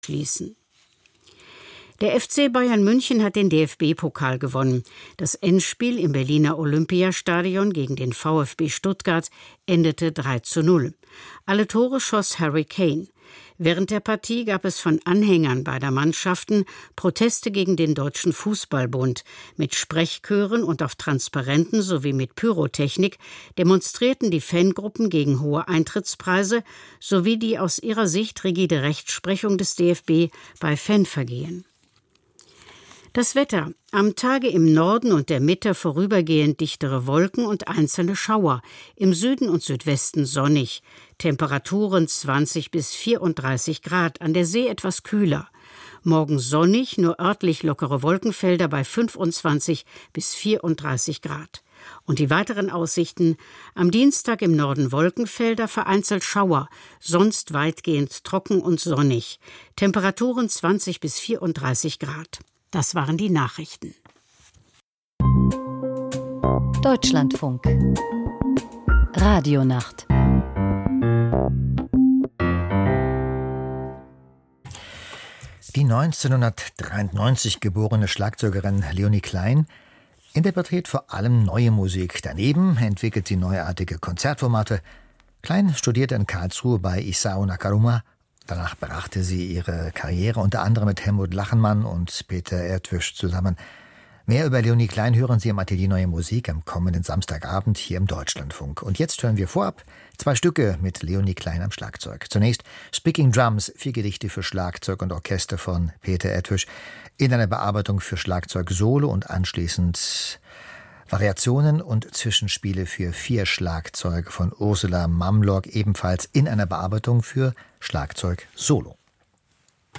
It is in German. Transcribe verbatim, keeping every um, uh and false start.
schließen. Der F C Bayern München hat den D F B-Pokal gewonnen. Das Endspiel im Berliner Olympiastadion gegen den VfB Stuttgart endete drei zu null. Alle Tore schoss Harry Kane. Während der Partie gab es von Anhängern beider Mannschaften Proteste gegen den Deutschen Fußballbund. Mit Sprechchören und auf Transparenten sowie mit Pyrotechnik demonstrierten die Fangruppen gegen hohe Eintrittspreise sowie die aus ihrer Sicht rigide Rechtsprechung des D F B bei Fanvergehen. Das Wetter. Am Tage im Norden und der Mitte vorübergehend dichtere Wolken und einzelne Schauer. Im Süden und Südwesten sonnig. Temperaturen zwanzig bis vierunddreißig Grad, an der See etwas kühler. Morgen sonnig, nur örtlich lockere Wolkenfelder bei fünfundzwanzig bis vierunddreißig Grad. Und die weiteren Aussichten: am Dienstag im Norden Wolkenfelder, vereinzelt Schauer, sonst weitgehend trocken und sonnig. Temperaturen zwanzig bis vierunddreißig Grad. Das waren die Nachrichten. Deutschlandfunk. Radionacht. Die neunzehnhundertdreiundneunzig geborene Schlagzeugerin Leonie Klein interpretiert vor allem neue Musik. Daneben entwickelt sie neuartige Konzertformate. Klein studierte in Karlsruhe bei Isao Nakaruma. Danach brachte sie ihre Karriere unter anderem mit Helmut Lachenmann und Peter Erdwisch zusammen. Mehr über Leonie Klein hören Sie im Atelier Neue Musik am kommenden Samstagabend hier im Deutschlandfunk. Und jetzt hören wir vorab zwei Stücke mit Leonie Klein am Schlagzeug. Zunächst Speaking Drums, vier Gedichte für Schlagzeug und Orchester von Peter Erdwisch in einer Bearbeitung für Schlagzeug Solo und anschließend Variationen und Zwischenspiele für vier Schlagzeug von Ursula Mamlock, ebenfalls in einer Bearbeitung für Schlagzeug Solo.